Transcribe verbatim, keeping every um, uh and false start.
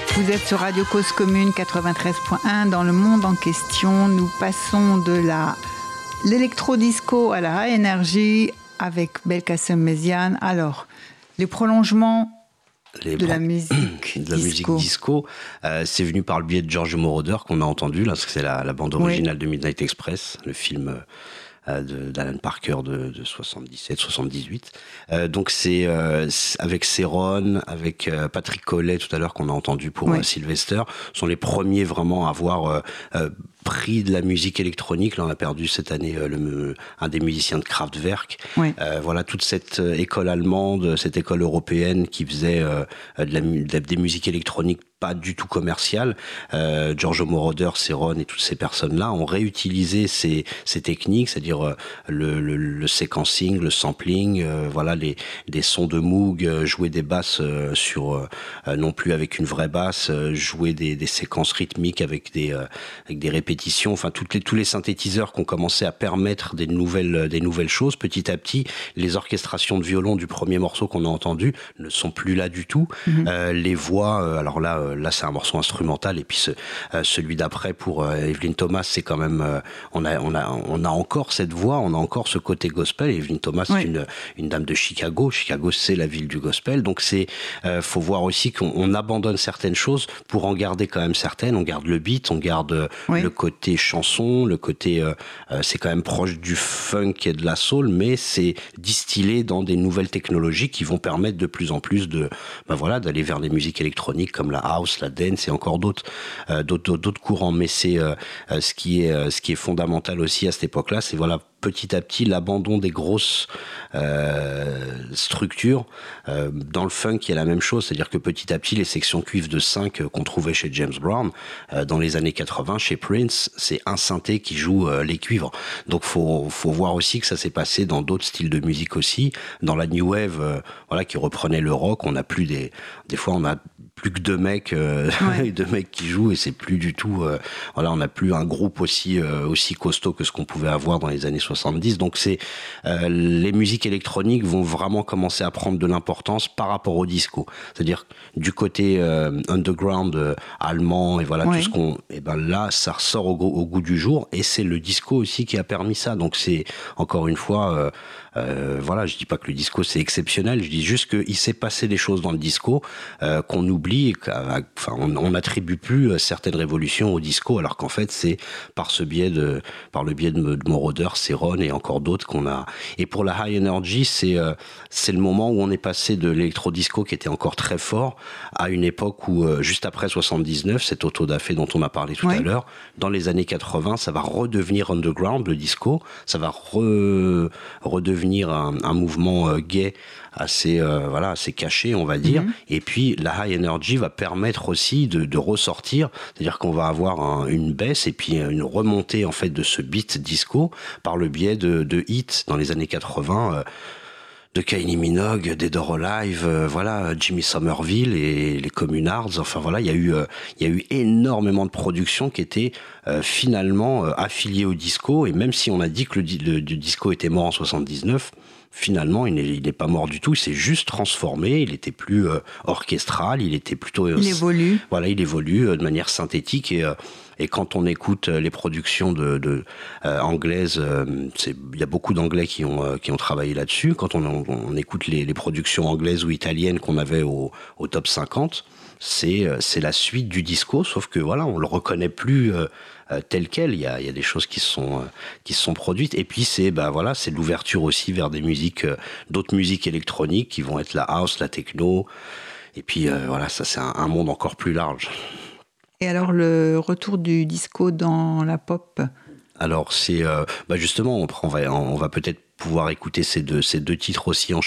Vous êtes sur Radio Cause Commune quatre-vingt-treize point un. Dans le monde en question, nous passons de la l'électro-disco à la high energy avec Belkacem Méziane. Alors, les prolongements les de, pro- la musique de la disco. musique disco, euh, c'est venu par le biais de Giorgio Moroder qu'on a entendu, là, parce que c'est la, la bande originale oui. de Midnight Express, le film... Euh, De, d'Alan Parker de, de soixante-dix-sept soixante-dix-huit. Euh, donc c'est euh, avec Céron, avec euh, Patrick Collet tout à l'heure qu'on a entendu pour oui. euh, Sylvester, sont les premiers vraiment à avoir euh, euh, pris de la musique électronique. Là on a perdu cette année euh, le, un des musiciens de Kraftwerk. Oui. Euh, voilà toute cette euh, école allemande, cette école européenne qui faisait euh, de la, de la, des musiques électroniques pas du tout commercial. Euh, Giorgio Moroder, Céron et toutes ces personnes-là ont réutilisé ces, ces techniques, c'est-à-dire euh, le, le, le séquencing, le sampling, euh, voilà les des sons de Moog, euh, jouer des basses euh, sur euh, non plus avec une vraie basse, euh, jouer des, des séquences rythmiques avec des euh, avec des répétitions. Enfin, toutes les tous les synthétiseurs qui ont commencé à permettre des nouvelles des nouvelles choses. Petit à petit, les orchestrations de violon du premier morceau qu'on a entendu ne sont plus là du tout. Mm-hmm. Euh, les voix, euh, alors là. Euh, Là, c'est un morceau instrumental, et puis ce, euh, celui d'après pour euh, Evelyn Thomas, c'est quand même, euh, on a, on a, on a encore cette voix, on a encore ce côté gospel. Evelyn Thomas, oui. c'est une, une dame de Chicago. Chicago, c'est la ville du gospel, donc c'est, euh, faut voir aussi qu'on on abandonne certaines choses pour en garder quand même certaines. On garde le beat, on garde oui. le côté chanson, le côté, euh, euh, c'est quand même proche du funk et de la soul, mais c'est distillé dans des nouvelles technologies qui vont permettre de plus en plus de, ben voilà, d'aller vers des musiques électroniques comme la house, la dance et encore d'autres, euh, d'autres, d'autres courants. Mais c'est euh, ce qui est, euh, ce qui est fondamental aussi à cette époque-là, c'est voilà, petit à petit l'abandon des grosses euh, structures. Euh, dans le funk, il y a la même chose, c'est-à-dire que petit à petit, les sections cuivre de cinq euh, qu'on trouvait chez James Brown, euh, dans les années quatre-vingts, chez Prince, c'est un synthé qui joue euh, les cuivres. Donc faut faut voir aussi que ça s'est passé dans d'autres styles de musique aussi. Dans la new wave, euh, voilà, qui reprenait le rock, on a plus des, des fois on a plus que deux mecs, euh, ouais. deux mecs qui jouent, et c'est plus du tout, euh, voilà, on n'a plus un groupe aussi euh, aussi costaud que ce qu'on pouvait avoir dans les années soixante-dix. Donc c'est euh, les musiques électroniques vont vraiment commencer à prendre de l'importance par rapport au disco. C'est-à-dire du côté euh, underground euh, allemand et voilà ouais. tout ce qu'on, et ben là ça ressort au, au goût du jour, et c'est le disco aussi qui a permis ça. Donc c'est encore une fois. Euh, Euh, voilà, je dis pas que le disco c'est exceptionnel, je dis juste qu'il s'est passé des choses dans le disco euh, qu'on oublie, enfin on, on attribue plus certaines révolutions au disco, alors qu'en fait c'est par ce biais de, par le biais de, de Moroder, Céron et encore d'autres qu'on a. Et pour la high energy, c'est euh, c'est le moment où on est passé de l'électro-disco qui était encore très fort à une époque où euh, juste après soixante-dix-neuf, cet autodafé dont on a parlé tout oui. à l'heure, dans les années quatre-vingts, ça va redevenir underground le disco, ça va re, redevenir Un, un mouvement euh, gay assez euh, voilà assez caché, on va dire. Mm-hmm. Et puis la high energy va permettre aussi de, de ressortir, c'est-à-dire qu'on va avoir un, une baisse et puis une remontée en fait de ce beat disco par le biais de, de hits dans les années quatre-vingts. Euh, de Kylie Minogue, Dead or Alive, euh, voilà, Jimmy Somerville et les Communards. Enfin voilà, il y a eu, euh, il y a eu énormément de productions qui étaient euh, finalement euh, affiliées au disco. Et même si on a dit que le, le, le disco était mort en soixante-dix-neuf, finalement, il n'est, il n'est pas mort du tout. Il s'est juste transformé. Il était plus euh, orchestral. Il était plutôt. Euh, il évolue. Voilà, il évolue euh, de manière synthétique et. Euh, Et quand on écoute les productions de, de euh, anglaises, euh, c'est, il y a beaucoup d'anglais qui ont euh, qui ont travaillé là-dessus. Quand on, on, on écoute les, les productions anglaises ou italiennes qu'on avait au, au top cinquante, c'est c'est la suite du disco, sauf que voilà, on le reconnaît plus euh, euh, tel quel. Il y a il y a des choses qui se sont euh, qui se sont produites. Et puis c'est bah voilà, c'est l'ouverture aussi vers des musiques, euh, d'autres musiques électroniques qui vont être la house, la techno. Et puis euh, voilà, ça c'est un, un monde encore plus large. Et alors, le retour du disco dans la pop ? Alors, c'est euh, bah justement, on, on va, on va peut-être pouvoir écouter ces deux, ces deux titres aussi en